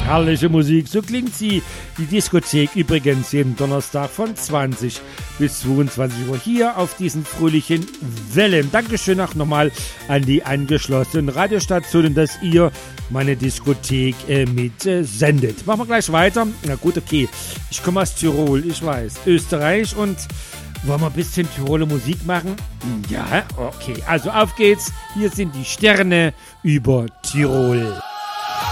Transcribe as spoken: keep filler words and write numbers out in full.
herrliche Musik, so klingt sie. Die Diskothek übrigens jeden Donnerstag von zwanzig bis zweiundzwanzig Uhr hier auf diesen fröhlichen Wellen. Dankeschön auch nochmal an die angeschlossenen Radiostationen, dass ihr meine Diskothek äh, mit äh, sendet. Machen wir gleich weiter. Na gut, okay. Ich komme aus Tirol, ich weiß. Österreich und wollen wir ein bisschen Tiroler Musik machen? Ja, okay. Also auf geht's. Hier sind die Sterne über Tirol.